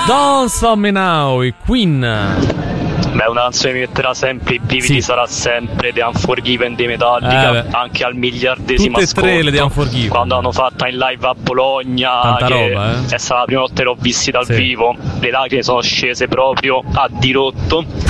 Don't Stop Me Now, i Queen. Beh, una canzone che mi metterà sempre i brividi sarà sempre The Unforgiven dei Metallica, anche al miliardesimo tutte e tre le The Unforgiven, quando hanno fatto in live a Bologna. Tanta roba, è stata la prima volta che l'ho visti dal vivo, le lacrime sono scese proprio a dirotto.